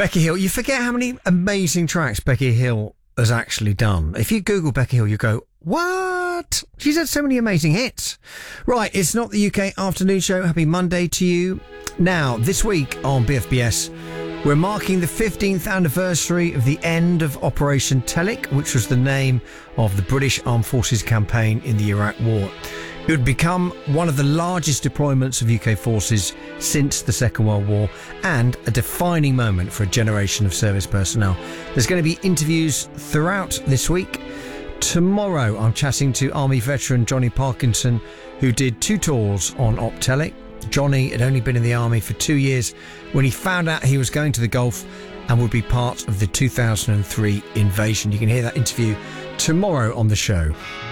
Becky Hill, you forget how many amazing tracks Becky Hill has actually done. If you Google Becky Hill, you go, what? She's had so many amazing hits. Right, it's Not the UK Afternoon Show. Happy Monday to you. Now, this week on BFBS, we're marking the 15th anniversary of the end of Operation Telic, which was the name of the British Armed Forces campaign in the Iraq War. It would become one of the largest deployments of UK forces since the Second World War and a defining moment for a generation of service personnel. There's going to be interviews throughout this week. Tomorrow, I'm chatting to Army veteran Johnny Parkinson, who did 2 tours on Op Telic. Johnny had only been in the Army for 2 years when he found out he was going to the Gulf and would be part of the 2003 invasion. You can hear that interview tomorrow on the show.